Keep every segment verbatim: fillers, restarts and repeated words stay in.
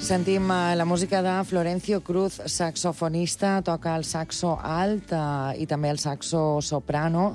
Sentim uh, la música de Florencio Cruz, saxofonista, toca el saxo alt uh, y també el saxo soprano.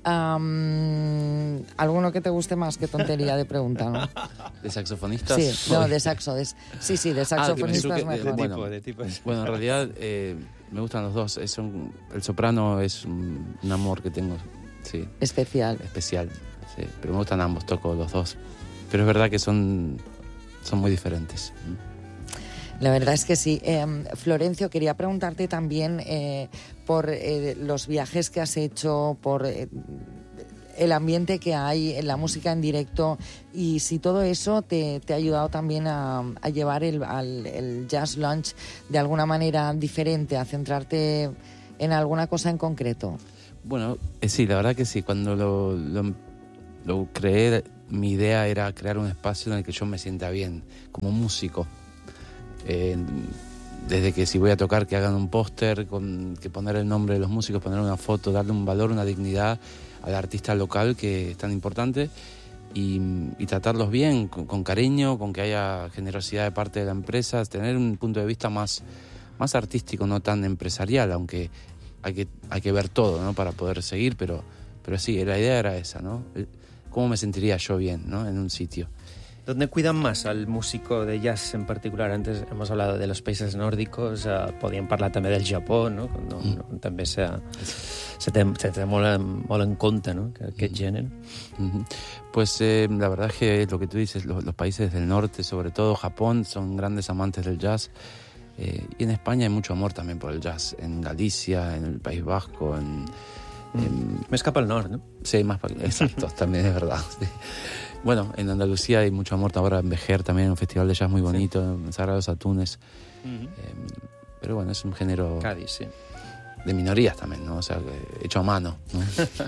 Um, ¿Alguno que te guste más? Qué tontería de pregunta, ¿no? ¿De saxofonistas? Sí, no, de saxo. De, sí, sí, de saxofonistas ah, que, mejor. De, bueno, tipo, de tipo. Bueno, en realidad eh, me gustan los dos. Es un, el soprano es un, un amor que tengo, sí. Especial. Especial, sí. Pero me gustan ambos, toco los dos. Pero es verdad que son, son muy diferentes. La verdad es que sí. Eh, Florencio, quería preguntarte también eh, por eh, los viajes que has hecho, por eh, el ambiente que hay en la música en directo y si todo eso te, te ha ayudado también a, a llevar el, al, el Jazz Lunch de alguna manera diferente, a centrarte en alguna cosa en concreto. Bueno, eh, sí, la verdad que sí. Cuando lo, lo, lo creé, mi idea era crear un espacio en el que yo me sienta bien, como músico. Eh, desde que si voy a tocar que hagan un póster, con que poner el nombre de los músicos, poner una foto, darle un valor, una dignidad al artista local que es tan importante y, y tratarlos bien, con, con cariño, con que haya generosidad de parte de la empresa, tener un punto de vista más, más artístico, no tan empresarial, aunque hay que, hay que ver todo, ¿no? Para poder seguir, pero, pero sí, la idea era esa, ¿no? ¿Cómo me sentiría yo bien, ¿no? En un sitio? ¿Dónde cuidan más al músico de jazz en particular? Antes hemos hablado de los países nórdicos, uh, podíem parlar també del Japó, no? No, mm. no també se, se, té, se té molt, molt en compte, no? Aquest gènere. Mm-hmm. Pues eh, la verdad es que lo que tú dices, los, los países del norte, sobre todo Japón, son grandes amantes del jazz. Eh, y en España hay mucho amor también por el jazz. En Galicia, en el País Vasco, en... Mm. en... Més cap al nord, ¿no? Sí, más para... Exacto, también es verdad, sí. Bueno, en Andalucía hay mucho amor ahora en Vejer también, un festival de jazz muy bonito, sí. En Sagrados Atunes. Uh-huh. Eh, pero bueno, es un género Cádiz, sí. De minorías también, ¿no? O sea, hecho a mano, ¿no?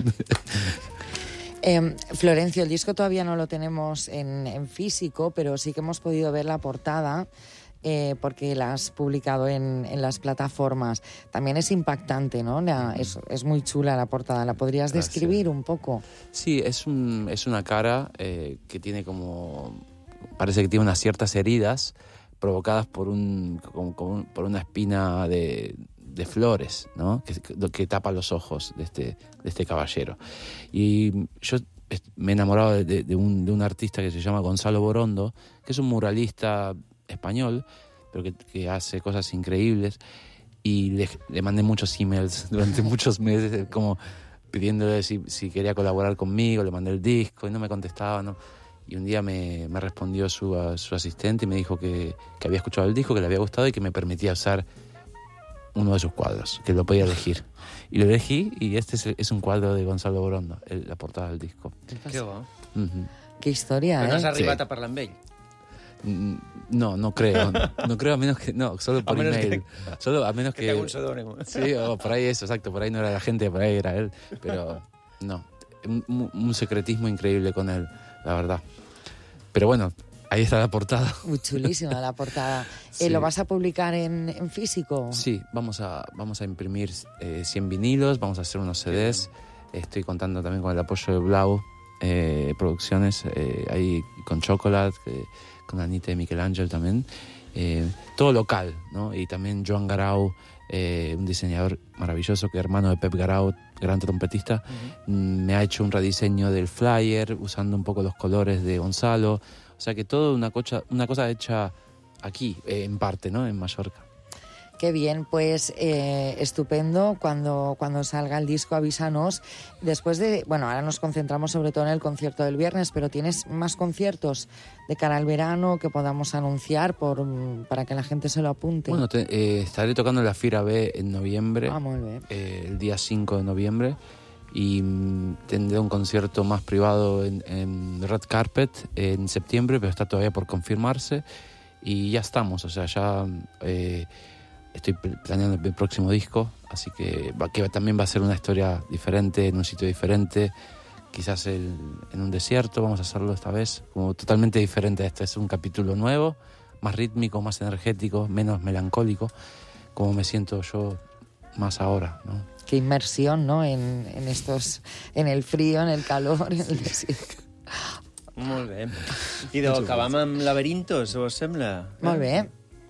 eh, Florencio, el disco todavía no lo tenemos en, en físico, pero sí que hemos podido ver la portada. Eh, porque la has publicado en, en las plataformas. También es impactante, ¿no? La, es, es muy chula la portada. ¿La podrías Gracias. describir un poco? Sí, es, un, es una cara eh, que tiene como... Parece que tiene unas ciertas heridas provocadas por, un, como, como, por una espina de, de flores, ¿no? Que, que tapa los ojos de este, de este caballero. Y yo me he enamorado de, de, de, un, de un artista que se llama Gonzalo Borondo, que es un muralista español, pero que, que hace cosas increíbles y le, le mandé muchos emails durante muchos meses como pidiéndole si, si quería colaborar conmigo, le mandé el disco y no me contestaba, ¿no? Y un día me, me respondió su, a, su asistente y me dijo que, que había escuchado el disco, que le había gustado y que me permitía usar uno de sus cuadros, que lo podía elegir. Y lo elegí y este es, es un cuadro de Gonzalo Borondo, el, la portada del disco. Qué bo. Uh-huh. Qué historia, Però eh? no has arribat Sí. a parlar amb ell? No, no creo. No creo a menos que... No, solo por A menos email. que- Solo a menos Que que... te haga un pseudónimo. Sí, o por ahí eso, exacto. Por ahí no era la gente, por ahí era él. Pero no. Un, un secretismo increíble con él, la verdad. Pero bueno, ahí está la portada. Muy chulísima la portada. Sí. Eh, ¿Lo vas a publicar en, en físico? Sí, vamos a, vamos a imprimir eh, cien vinilos, vamos a hacer unos C Ds. Estoy contando también con el apoyo de Blau eh, Producciones, eh, ahí con Chocolate, que, con Anita y Miguel Ángel también. Eh, todo local, ¿no? Y también Joan Garau, eh, un diseñador maravilloso, que es hermano de Pep Garau, gran trompetista, uh-huh. Me ha hecho un rediseño del flyer, usando un poco los colores de Gonzalo. O sea que todo una cosa, una cosa hecha aquí, eh, en parte, ¿no? En Mallorca. Qué bien, pues eh, estupendo. Cuando, cuando salga el disco, avísanos. Después de, bueno, ahora nos concentramos sobre todo en el concierto del viernes, pero ¿tienes más conciertos de cara al verano que podamos anunciar por, para que la gente se lo apunte? Bueno, te, eh, estaré tocando en la Fira B en noviembre, ah, muy bien. Eh, el día cinco de noviembre, y mm, tendré un concierto más privado en, en Red Carpet en septiembre, pero está todavía por confirmarse, y ya estamos, o sea, ya... Eh, Estoy planeando el próximo disco, así que, va, que también va a ser una historia diferente, en un sitio diferente, quizás el, en un desierto, vamos a hacerlo esta vez, como totalmente diferente a este. Es un capítulo nuevo, más rítmico, más energético, menos melancólico, como me siento yo más ahora, ¿no? Qué inmersión, ¿no? En, en estos, en el frío, en el calor, en el desierto. Molt bé. I de acabam amb Laberintos, us sembla? Molt bé.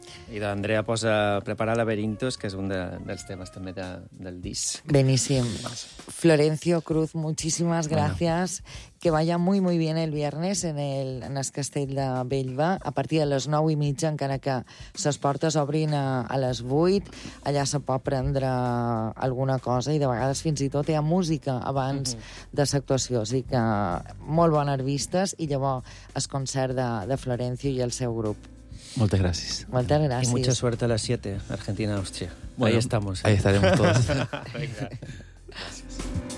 I d'Andrea posa preparar Laberintos, que és un de, dels temes també de, del disc. Beníssim. Florencio Cruz, muchísimas gracias. Bueno. Que vaya muy, muy bien el viernes en el, en el Castell de Bellva. A partir de les nou i mitja, encara que les portes obrin a, a les vuit, allà se pot prendre alguna cosa i de vegades fins i tot hi ha música abans mm-hmm. de l'actuació. O sigui que molt bones vistes i llavors el concert de, de Florencio i el seu grup. Muchas gracias. Muchas gracias. Y mucha suerte a las siete, Argentina-Austria. Bueno, ahí estamos. ¿eh? Ahí estaremos todos. Venga.